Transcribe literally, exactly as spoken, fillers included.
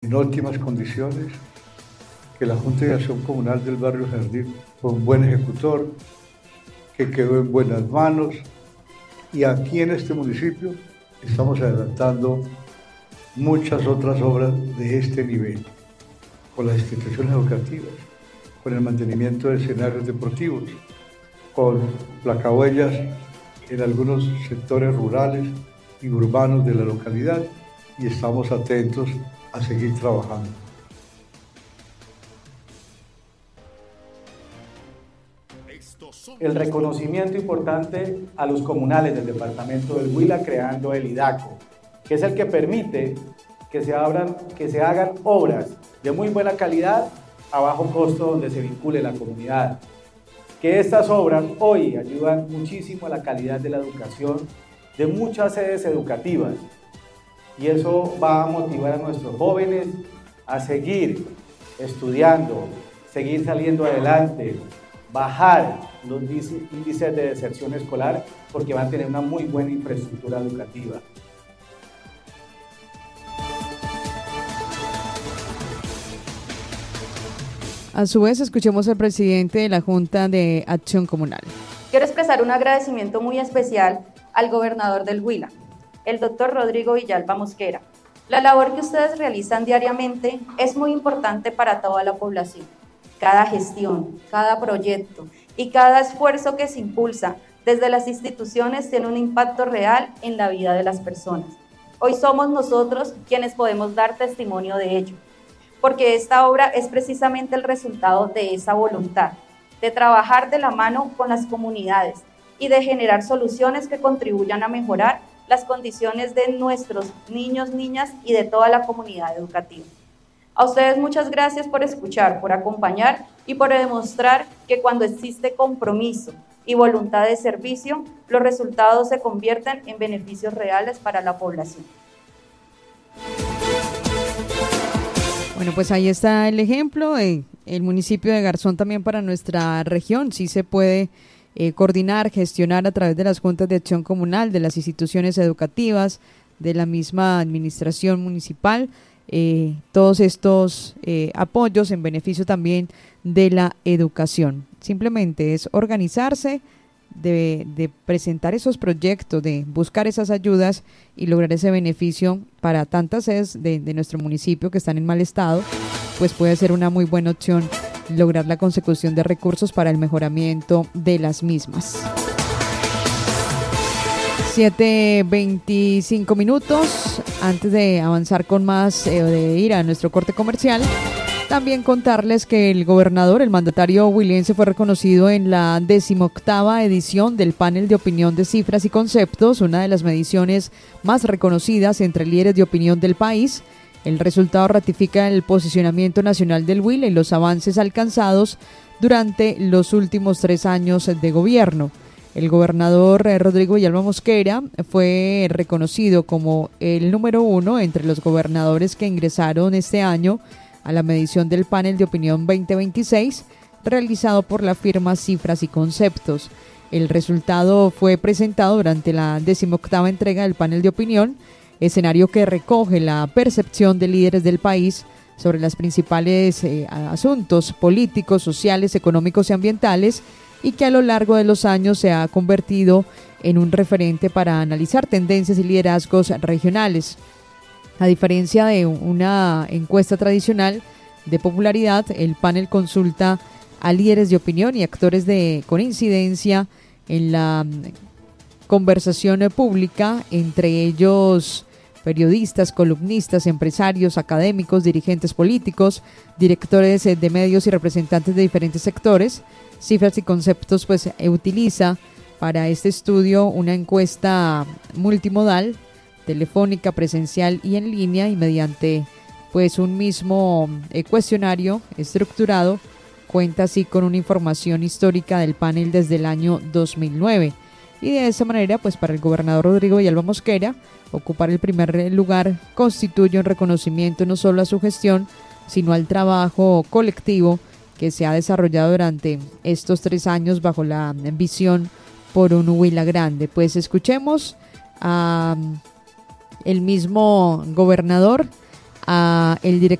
en óptimas condiciones, que la Junta de Acción Comunal del Barrio Jardín fue un buen ejecutor, que quedó en buenas manos, y aquí en este municipio estamos adelantando muchas otras obras de este nivel, con las instituciones educativas, con el mantenimiento de escenarios deportivos, con placahuellas en algunos sectores rurales y urbanos de la localidad, y estamos atentos a seguir trabajando. El reconocimiento importante a los comunales del departamento del Huila creando el IDACO, que es el que permite que se, abran, que se hagan obras de muy buena calidad a bajo costo donde se vincule la comunidad. Que estas obras hoy ayudan muchísimo a la calidad de la educación de muchas sedes educativas, y eso va a motivar a nuestros jóvenes a seguir estudiando, seguir saliendo adelante, bajar los índices de deserción escolar, porque van a tener una muy buena infraestructura educativa. A su vez, escuchemos al presidente de la Junta de Acción Comunal. Quiero expresar un agradecimiento muy especial al gobernador del Huila, el doctor Rodrigo Villalba Mosquera. La labor que ustedes realizan diariamente es muy importante para toda la población. Cada gestión, cada proyecto y cada esfuerzo que se impulsa desde las instituciones tiene un impacto real en la vida de las personas. Hoy somos nosotros quienes podemos dar testimonio de ello, porque esta obra es precisamente el resultado de esa voluntad, de trabajar de la mano con las comunidades y de generar soluciones que contribuyan a mejorar las condiciones de nuestros niños, niñas y de toda la comunidad educativa. A ustedes muchas gracias por escuchar, por acompañar y por demostrar que cuando existe compromiso y voluntad de servicio, los resultados se convierten en beneficios reales para la población. Bueno, pues ahí está el ejemplo. Eh, el municipio de Garzón también para nuestra región sí se puede eh, coordinar, gestionar a través de las juntas de acción comunal, de las instituciones educativas, de la misma administración municipal, eh, todos estos eh, apoyos en beneficio también de la educación. Simplemente es organizarse, de, de presentar esos proyectos, de buscar esas ayudas y lograr ese beneficio para tantas sedes de, de nuestro municipio que están en mal estado, pues puede ser una muy buena opción lograr la consecución de recursos para el mejoramiento de las mismas. siete veinticinco minutos. Antes de avanzar con más, eh, de ir a nuestro corte comercial, también contarles que el gobernador, el mandatario huilense, fue reconocido en la decimoctava edición del panel de opinión de cifras y conceptos, una de las mediciones más reconocidas entre líderes de opinión del país. El resultado ratifica el posicionamiento nacional del Huila y los avances alcanzados durante los últimos tres años de gobierno. El gobernador eh, Rodrigo Villalba Mosquera fue reconocido como el número uno entre los gobernadores que ingresaron este año a la medición del panel de opinión veinte veintiséis, realizado por la firma Cifras y Conceptos. El resultado fue presentado durante la decimoctava entrega del panel de opinión, escenario que recoge la percepción de líderes del país sobre los principales eh, asuntos políticos, sociales, económicos y ambientales, y que a lo largo de los años se ha convertido en un referente para analizar tendencias y liderazgos regionales. A diferencia de una encuesta tradicional de popularidad, el panel consulta a líderes de opinión y actores de, con incidencia en la conversación pública, entre ellos periodistas, columnistas, empresarios, académicos, dirigentes políticos, directores de medios y representantes de diferentes sectores. Cifras y Conceptos pues utiliza para este estudio una encuesta multimodal, telefónica, presencial y en línea, y mediante pues un mismo eh, cuestionario estructurado cuenta así con una información histórica del panel desde el año dos mil nueve, y de esa manera pues para el gobernador Rodrigo Villalba Mosquera ocupar el primer lugar constituye un reconocimiento no solo a su gestión sino al trabajo colectivo que se ha desarrollado durante estos tres años bajo la visión por un Huila grande. Pues escuchemos a el mismo gobernador, a el director